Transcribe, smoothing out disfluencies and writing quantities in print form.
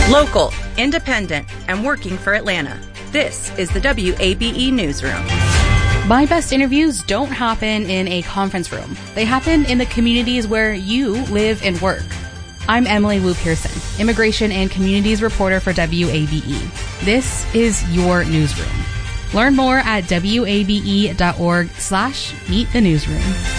Local, independent, and working for Atlanta. This is the WABE Newsroom. My best interviews don't happen in a conference room. They happen in the communities where you live and work. I'm Emily Wu Pearson, immigration and communities reporter for WABE. This is your newsroom. Learn more at wabe.org/meet the newsroom.